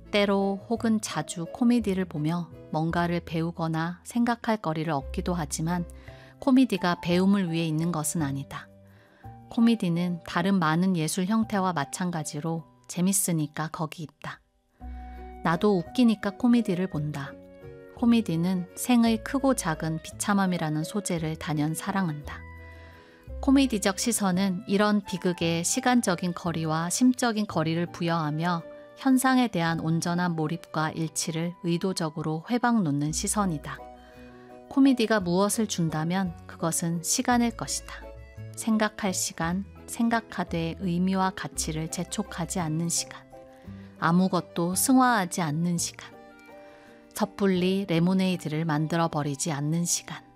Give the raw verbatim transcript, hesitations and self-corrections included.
때로 혹은 자주 코미디를 보며 뭔가를 배우거나 생각할 거리를 얻기도 하지만 코미디가 배움을 위해 있는 것은 아니다. 코미디는 다른 많은 예술 형태와 마찬가지로 재밌으니까 거기 있다. 나도 웃기니까 코미디를 본다. 코미디는 생의 크고 작은 비참함이라는 소재를 단연 사랑한다. 코미디적 시선은 이런 비극에 시간적인 거리와 심적인 거리를 부여하며 현상에 대한 온전한 몰입과 일치를 의도적으로 회방 놓는 시선이다. 코미디가 무엇을 준다면 그것은 시간일 것이다. 생각할 시간, 생각하되 의미와 가치를 재촉하지 않는 시간, 아무것도 승화하지 않는 시간, 섣불리 레모네이드를 만들어버리지 않는 시간.